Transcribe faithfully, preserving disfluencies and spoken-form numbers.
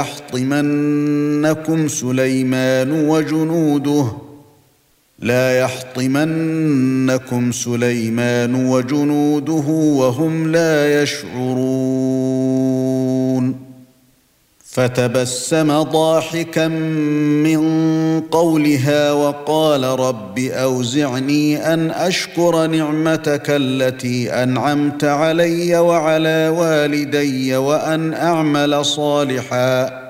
يحطمنكم سليمان وجنوده لا يحطمنكم سليمان وجنوده وهم لا يشعرون فتبسم ضاحكا من قولها وقال رب أوزعني أن أشكر نعمتك التي أنعمت علي وعلى والدي وأن أعمل صالحا